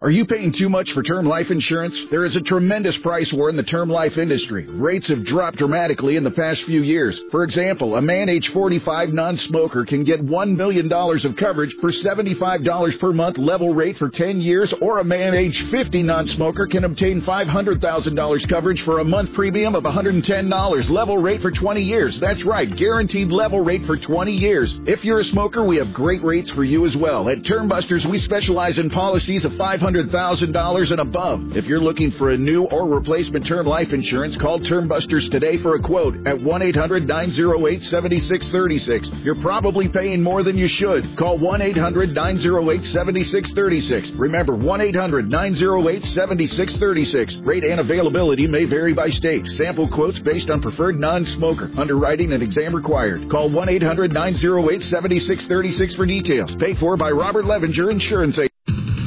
Are you paying too much for term life insurance? There is a tremendous price war in the term life industry. Rates have dropped dramatically in the past few years. For example, a man age 45 non-smoker can get $1 million of coverage for $75 per month level rate for 10 years, or a man age 50 non-smoker can obtain $500,000 coverage for a month premium of $110 level rate for 20 years. That's right, guaranteed level rate for 20 years. If you're a smoker, we have great rates for you as well. At Term Busters, we specialize in policies of $500,000 and above. If you're looking for a new or replacement term life insurance, call Term Busters today for a quote at 1-800-908-7636. You're probably paying more than you should. Call 1-800-908-7636. Remember, 1-800-908-7636. Rate and availability may vary by state. Sample quotes based on preferred non-smoker. Underwriting and exam required. Call 1-800-908-7636 for details. Paid for by Robert Levenger Insurance Agency.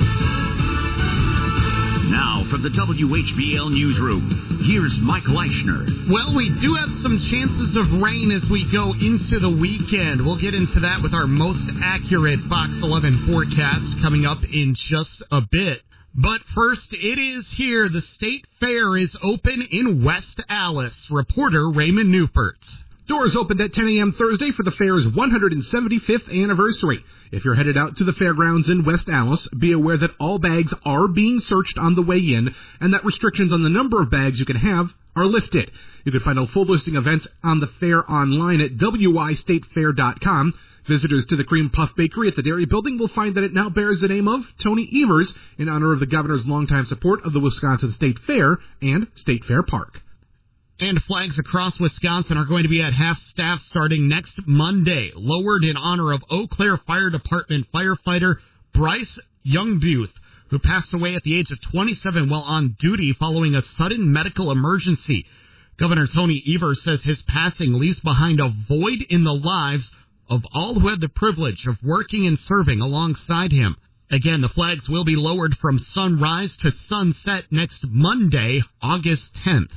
Now, from the WHBL Newsroom, here's Mike Leischner. Well, we do have some chances of rain as we go into the weekend. We'll get into that with our most accurate Fox 11 forecast coming up in just a bit. But first, it is here. The State Fair is open in West Allis. Reporter Raymond Newport. Doors opened at 10 a.m. Thursday for the fair's 175th anniversary. If you're headed out to the fairgrounds in West Allis, be aware that all bags are being searched on the way in, and that restrictions on the number of bags you can have are lifted. You can find a full listing of events on the fair online at wistatefair.com. Visitors to the Cream Puff Bakery at the Dairy Building will find that it now bears the name of Tony Evers in honor of the governor's longtime support of the Wisconsin State Fair and State Fair Park. And flags across Wisconsin are going to be at half-staff starting next Monday, lowered in honor of Eau Claire Fire Department firefighter Bryce Youngbuth, who passed away at the age of 27 while on duty following a sudden medical emergency. Governor Tony Evers says his passing leaves behind a void in the lives of all who had the privilege of working and serving alongside him. Again, the flags will be lowered from sunrise to sunset next Monday, August 10th.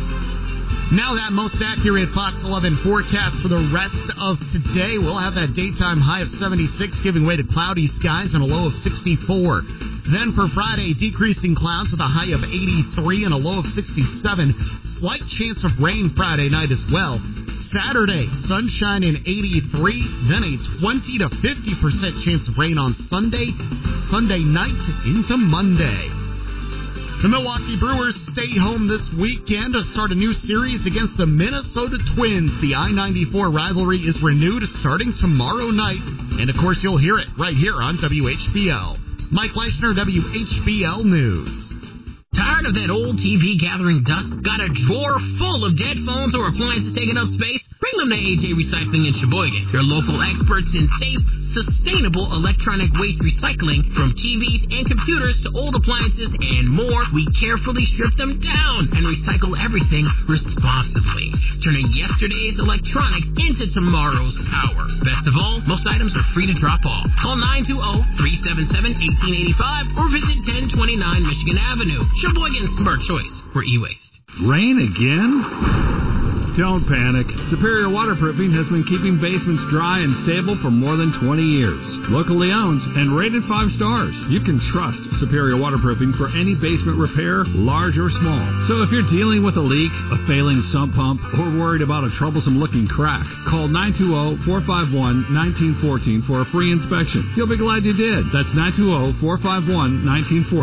Now that most accurate Fox 11 forecast for the rest of today. We'll have that daytime high of 76 giving way to cloudy skies and a low of 64. Then for Friday, decreasing clouds with a high of 83 and a low of 67. Slight chance of rain Friday night as well. Saturday, sunshine and 83, then a 20 to 50% chance of rain on Sunday night into Monday. The Milwaukee Brewers stay home this weekend to start a new series against the Minnesota Twins. The I-94 rivalry is renewed starting tomorrow night. And, of course, you'll hear it right here on WHBL. Mike Leischner, WHBL News. Tired of that old TV gathering dust? Got a drawer full of dead phones or appliances taking up space? Bring them to AJ Recycling in Sheboygan. They're local experts in safe, sustainable electronic waste recycling. From TVs and computers to old appliances and more, we carefully strip them down and recycle everything responsibly, turning yesterday's electronics into tomorrow's power. Best of all, most items are free to drop off. Call 920-377-1885 or visit 1029 Michigan Avenue. Sheboygan's smart choice for e-waste. Rain again? Don't panic. Superior Waterproofing has been keeping basements dry and stable for more than 20 years. Locally owned and rated 5 stars. You can trust Superior Waterproofing for any basement repair, large or small. So if you're dealing with a leak, a failing sump pump, or worried about a troublesome-looking crack, call 920-451-1914 for a free inspection. You'll be glad you did. That's 920-451-1914.